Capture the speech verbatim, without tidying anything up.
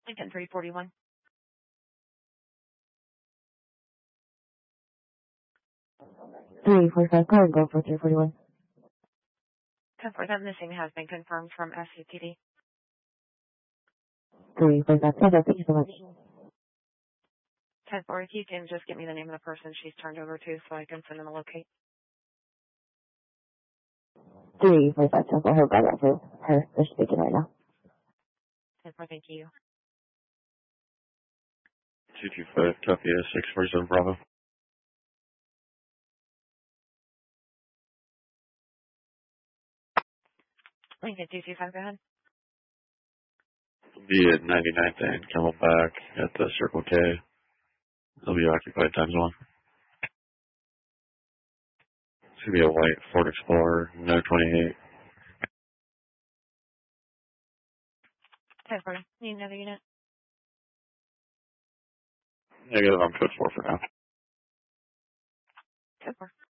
Lincoln three forty-one. three forty-five, call and go for three forty-one. ten four, that missing has been confirmed from S C P D. three forty-five, thank you so much. ten four, if you can just get me the name of the person she's turned over to so I can send them a locate. three forty-five, ten four, her, grab that for her. They're speaking right now. ten four, thank you. two two five, copy six forty-seven Bravo. Lincoln two two five, go ahead. Be at ninety-ninth and Camelback at the Circle K. It'll be occupied times one. It's going to be a white Ford Explorer, no twenty-eight. ten four, need another unit? Negative, I'm code four for now. ten four.